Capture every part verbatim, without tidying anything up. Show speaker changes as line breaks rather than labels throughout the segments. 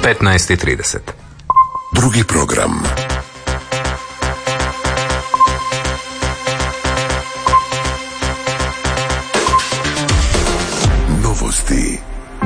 petnaest i trideset.
Drugi program. Novosti.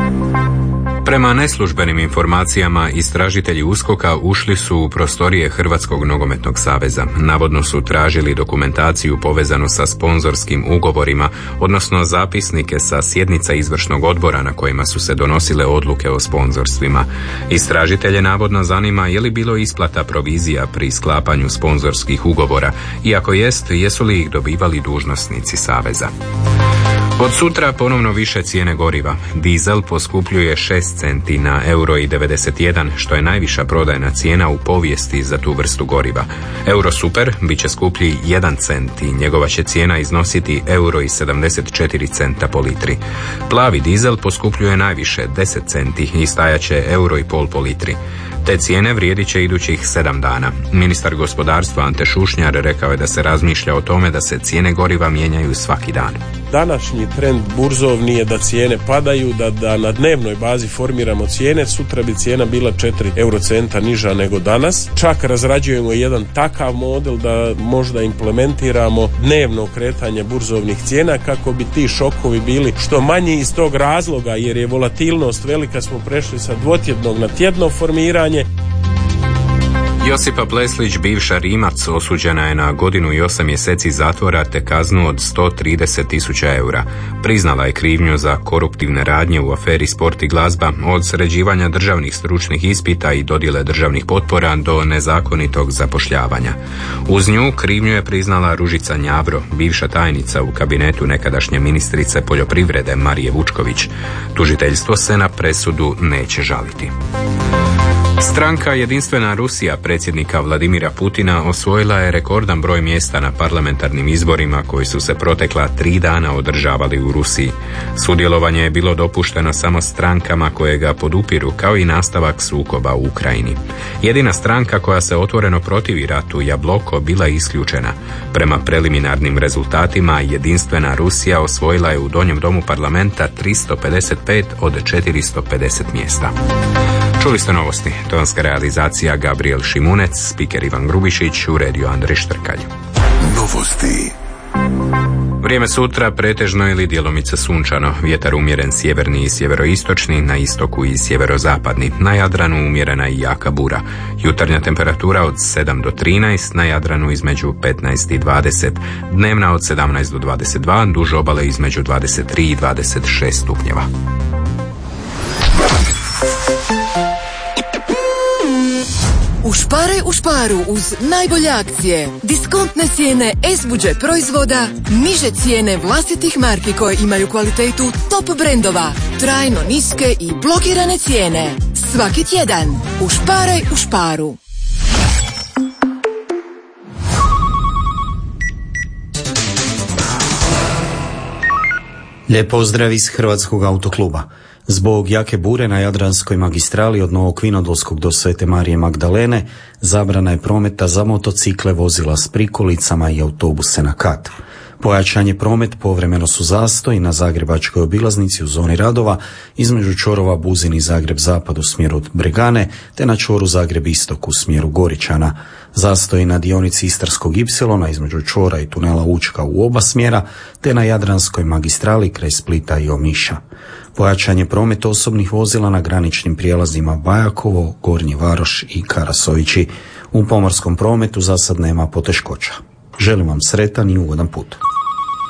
Prema neslužbenim informacijama, istražitelji USKOK-a ušli su u prostorije Hrvatskog nogometnog saveza. Navodno su tražili dokumentaciju povezanu sa sponzorskim ugovorima, odnosno zapisnike sa sjednica izvršnog odbora na kojima su se donosile odluke o sponzorstvima. Istražitelje navodno zanima je li bilo isplata provizija pri sklapanju sponzorskih ugovora, i ako jest, jesu li ih dobivali dužnosnici saveza. Od sutra ponovno više cijene goriva. Dizel poskupljuje šest centi na euro i devedeset jedan, što je najviša prodajna cijena u povijesti za tu vrstu goriva. Euro Super bit će skuplji jedan cent i njegova će cijena iznositi euro i sedamdeset četiri centa po litri. Plavi dizel poskupljuje najviše deset centi i stajaće euro i pol po litri. Te cijene vrijedit će idućih sedam dana. Ministar gospodarstva Ante Šušnjar rekao je da se razmišlja o tome da se cijene goriva mijenjaju svaki dan.
Današnji trend burzovni je da cijene padaju, da, da na dnevnoj bazi formiramo cijene. Sutra bi cijena bila četiri eurocenta niža nego danas. Čak razrađujemo jedan takav model da možda implementiramo dnevno kretanje burzovnih cijena kako bi ti šokovi bili što manji. Iz tog razloga, jer je volatilnost velika, smo prešli sa dvotjednog na tjedno formiranje.
Josipa Pleslić, bivša Rimac, osuđena je na godinu i osam mjeseci zatvora te kaznu od sto trideset tisuća eura. Priznala je krivnju za koruptivne radnje u aferi Sport i glazba, od sređivanja državnih stručnih ispita i dodjele državnih potpora do nezakonitog zapošljavanja. Uz nju krivnju je priznala Ružica Njavro, bivša tajnica u kabinetu nekadašnje ministrice poljoprivrede Marije Vučković. Tužiteljstvo se na presudu neće žaliti. Stranka Jedinstvena Rusija predsjednika Vladimira Putina osvojila je rekordan broj mjesta na parlamentarnim izborima koji su se protekla tri dana održavali u Rusiji. Sudjelovanje je bilo dopušteno samo strankama koje ga podupiru, kao i nastavak sukoba u Ukrajini. Jedina stranka koja se otvoreno protivi ratu, Jabloko, bila je isključena. Prema preliminarnim rezultatima, Jedinstvena Rusija osvojila je u Donjem domu parlamenta tristo pedeset pet od četiristo pedeset mjesta. Čuli ste novosti. Tonska realizacija Gabriel Šimunec, spiker Ivan Grubišić, uredio Andrej Štrkalj.
Novosti.
Vrijeme sutra pretežno ili djelomice sunčano, vjetar umjeren sjeverni i sjeveroistočni, na istoku i sjeverozapadni, na Jadranu umjerena i jaka bura. Jutarnja temperatura od sedam do trinaest, na Jadranu između petnaest i dvadeset, dnevna od sedamnaest do dvadeset dva, duž obale između dvadeset tri i dvadeset šest stupnjeva.
Ušparaj u šparu uz najbolje akcije. Diskontne cijene S-budžet proizvoda, niže cijene vlastitih marki koje imaju kvalitetu top brendova, trajno niske i blokirane cijene. Svaki tjedan. Ušparaj u šparu.
Lijep pozdrav iz Hrvatskog autokluba. Zbog jake bure na Jadranskoj magistrali od Novog Vinodolskog do Svete Marije Magdalene zabrana je prometa za motocikle, vozila s prikolicama i autobuse na kat. Pojačan je promet, povremeno su zastoji na zagrebačkoj obilaznici u zoni radova između čvorova Buzin i Zagreb zapad u smjeru Bregane te na čvoru Zagreb istok u smjeru Goričana. Zastoji na dionici Istarskog ipsilona između čvora i tunela Učka u oba smjera te na Jadranskoj magistrali kraj Splita i Omiša. Pojačan je promet osobnih vozila na graničnim prijelazima Bajakovo, Gornji Varoš i Karasovići. U pomorskom prometu za sad nema poteškoća. Želim vam sretan i ugodan put.